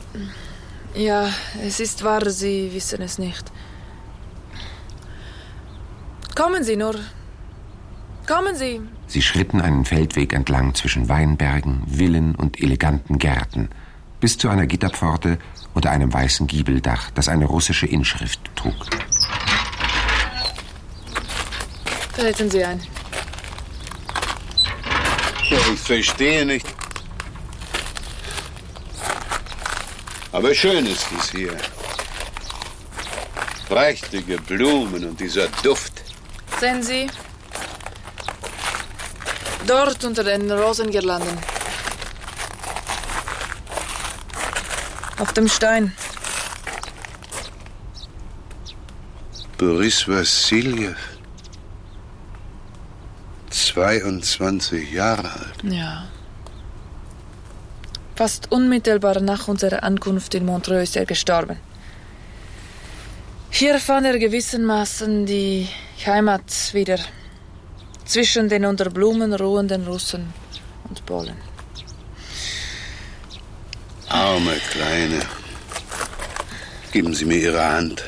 Ja, es ist wahr, Sie wissen es nicht. Kommen Sie nur. Kommen Sie. Sie schritten einen Feldweg entlang zwischen Weinbergen, Villen und eleganten Gärten, bis zu einer Gitterpforte unter einem weißen Giebeldach, das eine russische Inschrift trug. Treten Sie ein. Ja, ich verstehe nicht. Aber schön ist es hier. Prächtige Blumen und dieser Duft. Sehen Sie? Dort unter den Rosengirlanden. Auf dem Stein. Boris Wassiljew. 22 Jahre alt. Ja. Fast unmittelbar nach unserer Ankunft in Montreux ist er gestorben. Hier fand er gewissermaßen die Heimat wieder. Zwischen den unter Blumen ruhenden Russen und Polen. Arme Kleine. Geben Sie mir Ihre Hand.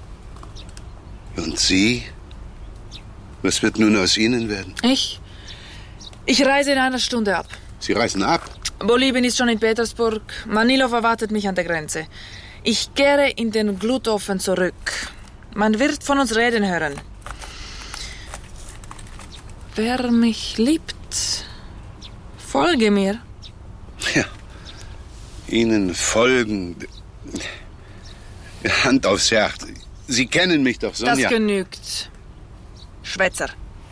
Und Sie? Was wird nun aus Ihnen werden? Ich reise in einer Stunde ab. Sie reisen ab? Bolibin ist schon in Petersburg. Manilov erwartet mich an der Grenze. Ich kehre in den Glutofen zurück. Man wird von uns reden hören. Wer mich liebt, folge mir. Ja, Ihnen folgen. Hand aufs Herz. Sie kennen mich doch, Sonja. Das genügt. Schwätzer.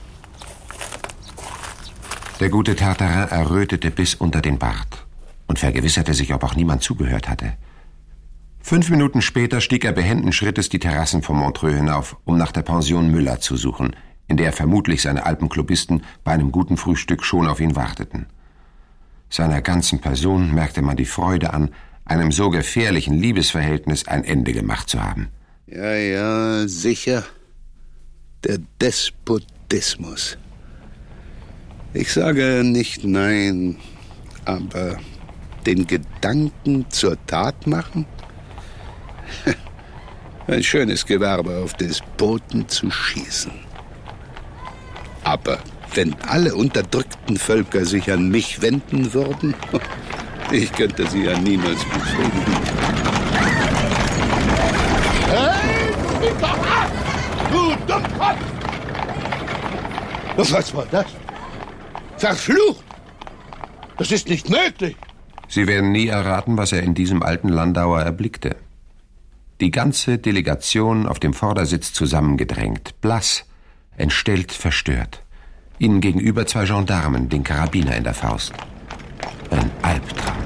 Der gute Tartarin errötete bis unter den Bart und vergewisserte sich, ob auch niemand zugehört hatte. 5 Minuten später stieg er behenden Schrittes die Terrassen von Montreux hinauf, um nach der Pension Müller zu suchen, in der vermutlich seine Alpenklubbisten bei einem guten Frühstück schon auf ihn warteten. Seiner ganzen Person merkte man die Freude an, einem so gefährlichen Liebesverhältnis ein Ende gemacht zu haben. Ja, sicher. Der Despotismus. Ich sage nicht nein, aber den Gedanken zur Tat machen? Ein schönes Gewerbe, auf Despoten zu schießen. Aber wenn alle unterdrückten Völker sich an mich wenden würden, ich könnte sie ja niemals befriedigen. Hey, du Dummkopf! Was war das? Verflucht! Das ist nicht möglich! Sie werden nie erraten, was er in diesem alten Landauer erblickte. Die ganze Delegation auf dem Vordersitz zusammengedrängt, blass, entstellt, verstört. Ihnen gegenüber 2 Gendarmen, den Karabiner in der Faust. Ein Albtraum.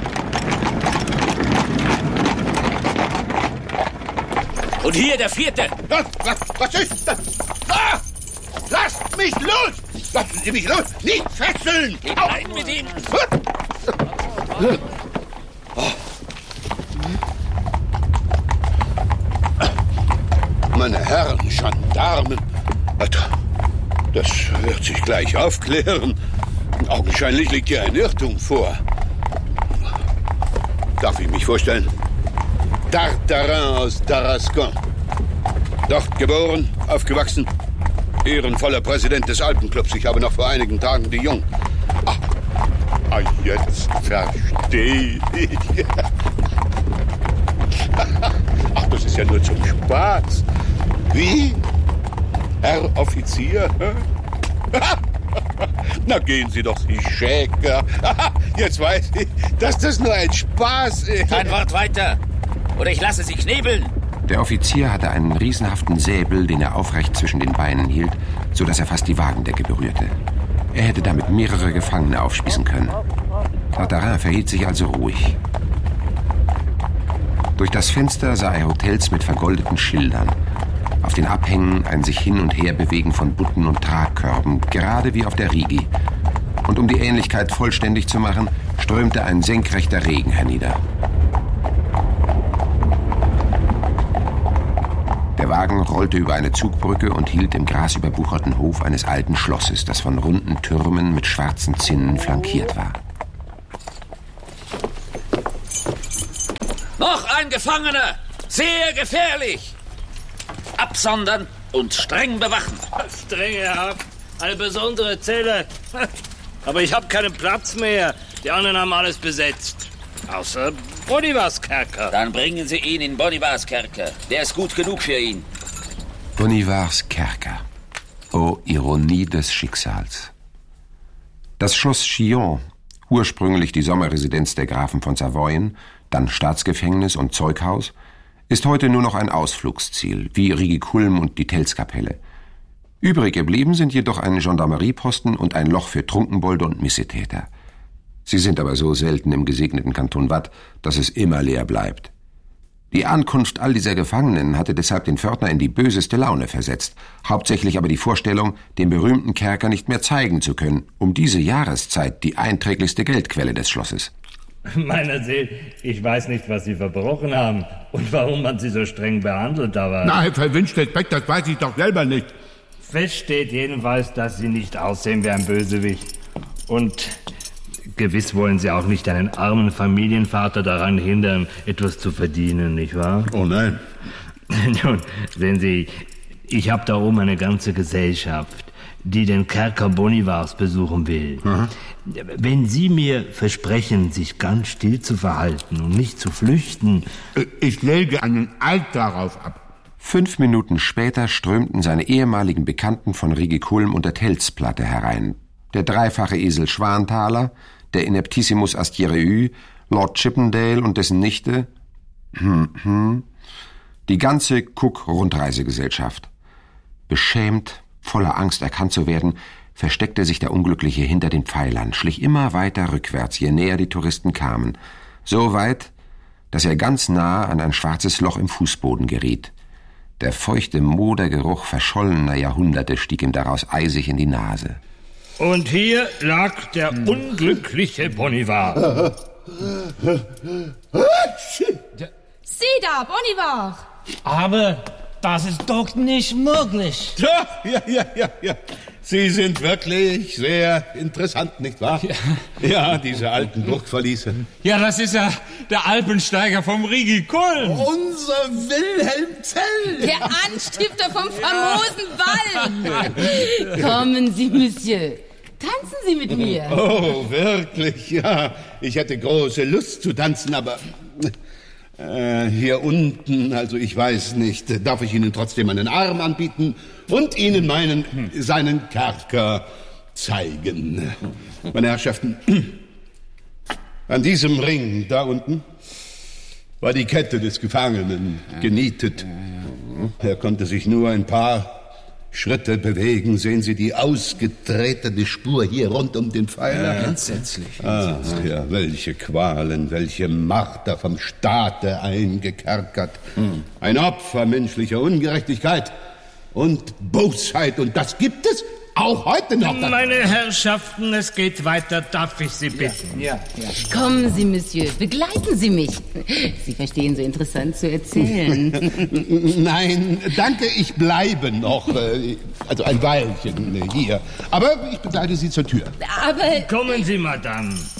Und hier der 4. Was ist das? Ah! Lasst mich los! Lassen Sie mich los! Nicht fesseln! Geht rein mit ihm! Meine Herren Gendarmen, das wird sich gleich aufklären. Augenscheinlich liegt hier ein Irrtum vor. Darf ich mich vorstellen? Tartarin aus Tarascon. Dort geboren, aufgewachsen. Ehrenvoller Präsident des Alpenclubs. Ich habe noch vor einigen Tagen die Jung. Jetzt verstehe ich. Ach, das ist ja nur zum Spaß. Wie? Herr Offizier? Na, gehen Sie doch, Sie Schäker. Jetzt weiß ich, dass das nur ein Spaß ist. Kein Wort weiter, oder ich lasse Sie knebeln. Der Offizier hatte einen riesenhaften Säbel, den er aufrecht zwischen den Beinen hielt, so dass er fast die Wagendecke berührte. Er hätte damit mehrere Gefangene aufspießen können. Tartarin verhielt sich also ruhig. Durch das Fenster sah er Hotels mit vergoldeten Schildern. Auf den Abhängen ein sich hin und her bewegen von Butten und Tragkörben, gerade wie auf der Rigi. Und um die Ähnlichkeit vollständig zu machen, strömte ein senkrechter Regen hernieder. Der Wagen rollte über eine Zugbrücke und hielt im grasüberwucherten Hof eines alten Schlosses, das von runden Türmen mit schwarzen Zinnen flankiert war. Noch ein Gefangener! Sehr gefährlich! Absondern und streng bewachen. Streng, Herr. Eine besondere Zelle. Aber ich habe keinen Platz mehr. Die anderen haben alles besetzt. Außer Bonivars Kerker. Dann bringen Sie ihn in Bonivars Kerker. Der ist gut genug für ihn. Bonivars Kerker. Oh, Ironie des Schicksals. Das Schloss Chillon, ursprünglich die Sommerresidenz der Grafen von Savoyen, dann Staatsgefängnis und Zeughaus, ist heute nur noch ein Ausflugsziel, wie Rigikulm und die Tellskapelle. Übrig geblieben sind jedoch ein Gendarmerieposten und ein Loch für Trunkenbolde und Missetäter. Sie sind aber so selten im gesegneten Kanton Waadt, dass es immer leer bleibt. Die Ankunft all dieser Gefangenen hatte deshalb den Pförtner in die böseste Laune versetzt, hauptsächlich aber die Vorstellung, den berühmten Kerker nicht mehr zeigen zu können, um diese Jahreszeit die einträglichste Geldquelle des Schlosses. Meiner Seele, ich weiß nicht, was Sie verbrochen haben und warum man Sie so streng behandelt, aber... Na, Herr Verwindstedt-Beck, das weiß ich doch selber nicht. Fest steht jedenfalls, dass Sie nicht aussehen wie ein Bösewicht. Und gewiss wollen Sie auch nicht einen armen Familienvater daran hindern, etwas zu verdienen, nicht wahr? Oh nein. Nun, sehen Sie, ich habe da oben eine ganze Gesellschaft, die den Kerker Bonivars besuchen will. Mhm. Wenn Sie mir versprechen, sich ganz still zu verhalten und nicht zu flüchten... Ich lege einen Eid darauf ab. 5 Minuten später strömten seine ehemaligen Bekannten von Rigikulm und der Tellsplatte herein. Der dreifache Esel Schwanthaler, der Ineptissimus Astiereu, Lord Chippendale und dessen Nichte... Die ganze Cook-Rundreisegesellschaft. Beschämt, voller Angst erkannt zu werden, versteckte sich der Unglückliche hinter den Pfeilern, schlich immer weiter rückwärts, je näher die Touristen kamen. So weit, dass er ganz nah an ein schwarzes Loch im Fußboden geriet. Der feuchte Modergeruch verschollener Jahrhunderte stieg ihm daraus eisig in die Nase. Und hier lag der unglückliche Bonivar. Sieh da, Bonivar! Aber das ist doch nicht möglich. Ja. Sie sind wirklich sehr interessant, nicht wahr? Ja, diese alten Burgverliese. Ja, das ist ja der Alpensteiger vom Rigikulm. Unser Wilhelm Tell. Der Anstifter vom famosen Ball. Kommen Sie, Monsieur. Tanzen Sie mit mir. Oh, wirklich, ja. Ich hätte große Lust zu tanzen, aber... hier unten, also ich weiß nicht, darf ich Ihnen trotzdem einen Arm anbieten und Ihnen seinen Kerker zeigen. Meine Herrschaften, an diesem Ring da unten war die Kette des Gefangenen genietet. Er konnte sich nur ein paar Schritte bewegen. Sehen Sie die ausgetretene Spur hier rund um den Pfeiler? Entsetzlich. Ah, ja, welche Qualen, welche Marter vom Staate eingekerkert. Ein Opfer menschlicher Ungerechtigkeit und Bosheit. Und das gibt es auch heute noch. Meine Herrschaften, es geht weiter. Darf ich Sie bitten? Ja. Kommen Sie, Monsieur, begleiten Sie mich. Sie verstehen so interessant zu erzählen. Nein, danke, ich bleibe noch. Also ein Weilchen hier. Aber ich begleite Sie zur Tür. Aber... Kommen Sie, Madame.